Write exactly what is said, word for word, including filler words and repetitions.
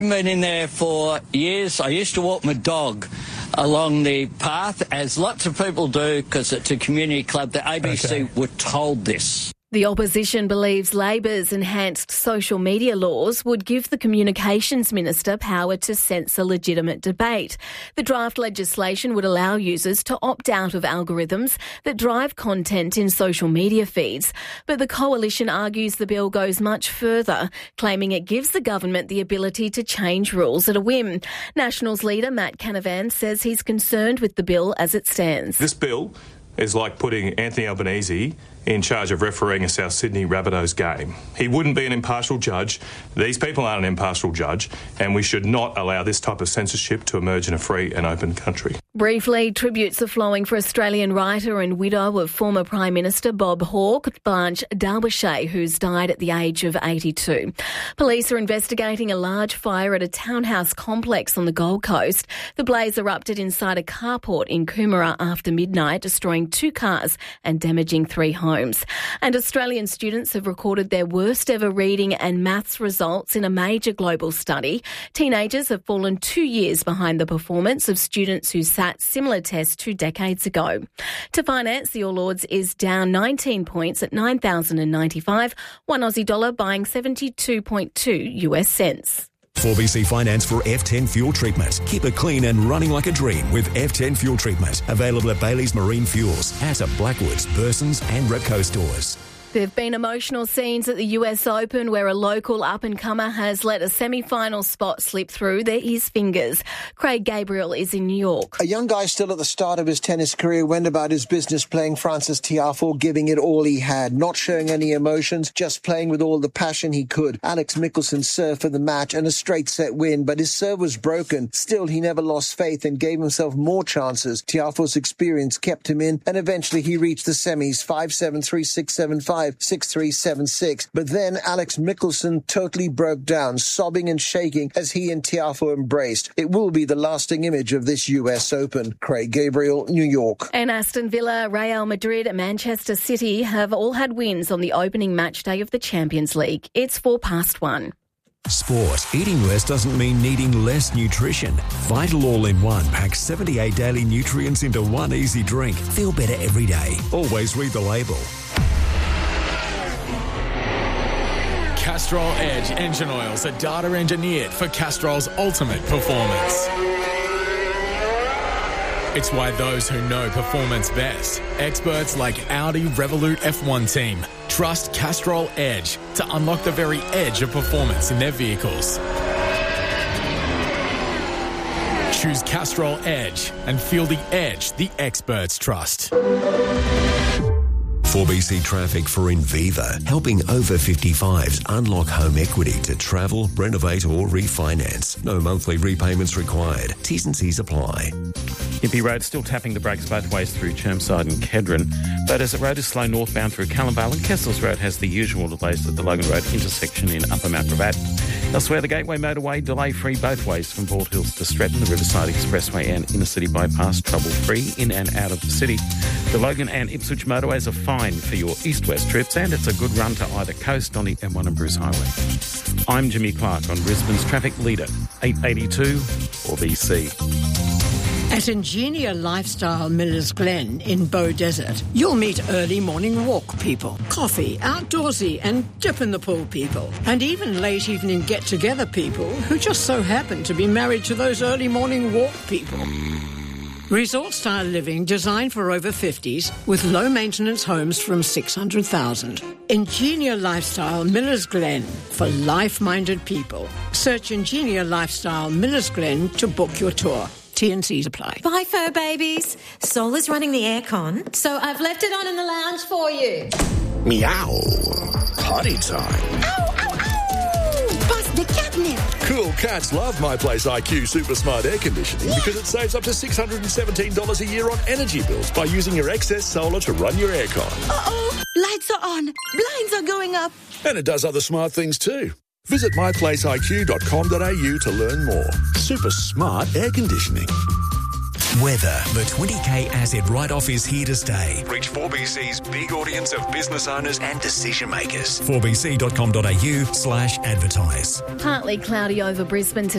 I've been in there for years. I used to walk my dog along the path, as lots of people do, because it's a community club. The A B C okay. were told this. The opposition believes Labor's enhanced social media laws would give the Communications Minister power to censor legitimate debate. The draft legislation would allow users to opt out of algorithms that drive content in social media feeds. But the coalition argues the bill goes much further, claiming it gives the government the ability to change rules at a whim. Nationals leader Matt Canavan says he's concerned with the bill as it stands. This bill is like putting Anthony Albanese in charge of refereeing a South Sydney Rabbitohs game. He wouldn't be an impartial judge. These people aren't an impartial judge, and we should not allow this type of censorship to emerge in a free and open country. Briefly, tributes are flowing for Australian writer and widow of former Prime Minister Bob Hawke, Blanche Derbyshire, who's died at the age of eighty-two. Police are investigating a large fire at a townhouse complex on the Gold Coast. The blaze erupted inside a carport in Coomera after midnight, destroying two cars and damaging three homes. And Australian students have recorded their worst ever reading and maths results in a major global study. Teenagers have fallen two years behind the performance of students who sat similar tests two decades ago. To finance, the All Ords is down nineteen points at nine thousand ninety-five, one Aussie dollar buying seventy-two point two US cents. four B C Finance for F ten Fuel Treatment. Keep it clean and running like a dream with F ten Fuel Treatment. Available at Bailey's Marine Fuels, at Blackwoods, Bursons and Repco stores. There have been emotional scenes at the U S Open where a local up-and-comer has let a semi-final spot slip through their, his fingers. Craig Gabriel is in New York. A young guy still at the start of his tennis career went about his business playing Frances Tiafoe, giving it all he had, not showing any emotions, just playing with all the passion he could. Alex Michelsen served for the match and a straight-set win, but his serve was broken. Still, he never lost faith and gave himself more chances. Tiafoe's experience kept him in, and eventually he reached the semis, five seven, three six, seven five. six three seven six. But then Alex Michelsen totally broke down, sobbing and shaking as he and Tiafoe embraced. It will be the lasting image of this U S Open. Craig Gabriel, New York. And Aston Villa, Real Madrid and Manchester City have all had wins on the opening match day of the Champions League. It's four past one. Sport. Eating less doesn't mean needing less nutrition. Vital All-in-One packs seventy-eight daily nutrients into one easy drink. Feel better every day. Always read the label. Castrol Edge engine oils are data engineered for Castrol's ultimate performance. It's why those who know performance best, experts like Audi Revolut F one team, trust Castrol Edge to unlock the very edge of performance in their vehicles. Choose Castrol Edge and feel the edge the experts trust. four B C Traffic for Inviva, helping over fifty-fives unlock home equity to travel, renovate or refinance. No monthly repayments required. T's and C's apply. Impey Road still tapping the brakes both ways through Chermside and Kedron. But Road is slow northbound through Callumvale, and Kessels Road has the usual delays at the Logan Road intersection in Upper Mount Gravatt. Elsewhere, the Gateway Motorway delay-free both ways from Port Hills to Stretton, the Riverside Expressway and Inner City Bypass trouble-free in and out of the city. The Logan and Ipswich motorways are fine for your east-west trips, and it's a good run to either coast on the M one and Bruce Highway. I'm Jimmy Clark on Brisbane's Traffic Leader, eight eighty-two four B C. At Ingenia Lifestyle Millers Glen in Bow Desert, you'll meet early morning walk people, coffee, outdoorsy and dip in the pool people, and even late evening get-together people who just so happen to be married to those early morning walk people. Resort-style living designed for over fifties with low-maintenance homes from six hundred thousand dollars. Ingenia Lifestyle Millers Glen for life-minded people. Search Ingenia Lifestyle Millers Glen to book your tour. T and C's apply. Bye, fur babies. Sol is running the aircon, so I've left it on in the lounge for you. Meow. Potty time. Ow, ow, ow! Bust the catnip. Cool cats love My Place I Q Super Smart Air Conditioning yeah. because it saves up to six hundred seventeen dollars a year on energy bills by using your excess solar to run your aircon. Uh-oh. Lights are on. Blinds are going up. And it does other smart things too. Visit my place I Q dot com dot a u to learn more. Super smart air conditioning. Weather. The twenty K asset write-off is here to stay. Reach four B C's big audience of business owners and decision makers. four b c dot com dot a u slash advertise. Partly cloudy over Brisbane today.